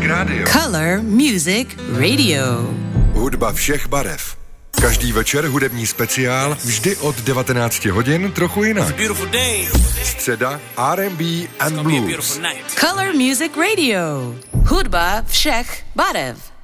Radio. Color Music Radio. Hudba všech barev. Každý večer hudební speciál, vždy od 19 hodin trochu jinak. Středa R&B and Blues. Color Music Radio. Hudba všech barev.